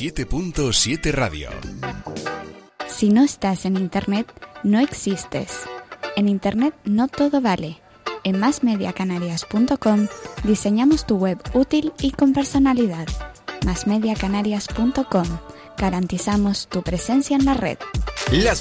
97.7 Radio. Si no estás en Internet, no existes. En Internet no todo vale. En masmediacanarias.com diseñamos tu web útil y con personalidad. masmediacanarias.com. Garantizamos tu presencia en la red. Las